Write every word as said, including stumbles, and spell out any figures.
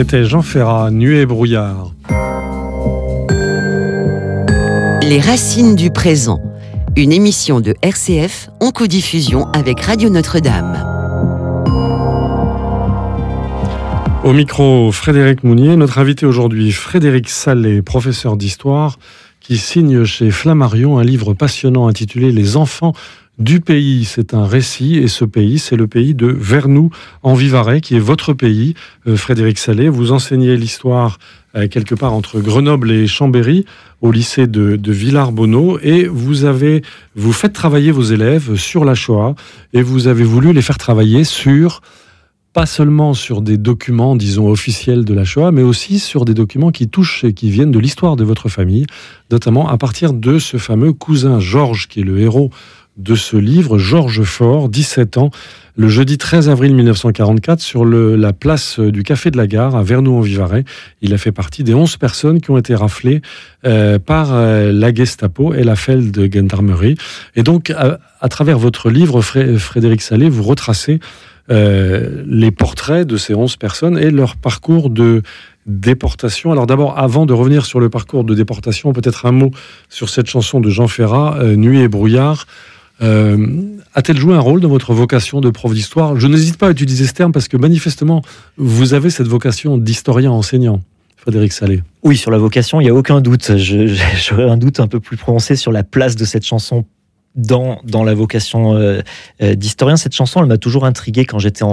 C'était Jean Ferrat, Nuée et brouillard. Les racines du présent, une émission de R C F en codiffusion avec Radio Notre-Dame. Au micro, Frédéric Mounier. Notre invité aujourd'hui, Frédéric Sallet, professeur d'histoire, qui signe chez Flammarion un livre passionnant intitulé « Les enfants du pays ». C'est un récit, et ce pays, c'est le pays de Vernoux en Vivarais, qui est votre pays. Euh, Frédéric Sallet, vous enseignez l'histoire euh, quelque part entre Grenoble et Chambéry, au lycée de, de Villars-Bonneau, et vous avez, vous faites travailler vos élèves sur la Shoah, et vous avez voulu les faire travailler sur, pas seulement sur des documents, disons, officiels de la Shoah, mais aussi sur des documents qui touchent et qui viennent de l'histoire de votre famille, notamment à partir de ce fameux cousin Georges, qui est le héros de ce livre, Georges Faure, dix-sept ans, le jeudi treize avril mille neuf cent quarante-quatre, sur le, la place du Café de la Gare, à Vernoux-en-Vivarais. Il a fait partie des onze personnes qui ont été raflées euh, par euh, la Gestapo et la Feld Gendarmerie. Et donc, à, à travers votre livre, Fré, Frédéric Sallet, vous retracez euh, les portraits de ces onze personnes et leur parcours de déportation. Alors d'abord, avant de revenir sur le parcours de déportation, peut-être un mot sur cette chanson de Jean Ferrat, euh, Nuée et brouillard. Euh, a-t-elle joué un rôle dans votre vocation de prof d'histoire ? Je n'hésite pas à utiliser ce terme parce que manifestement, vous avez cette vocation d'historien enseignant, Frédéric Sallet. Oui, sur la vocation, il n'y a aucun doute. Je, j'aurais un doute un peu plus prononcé sur la place de cette chanson dans, dans la vocation euh, euh, d'historien. Cette chanson, elle m'a toujours intrigué quand j'étais enfant.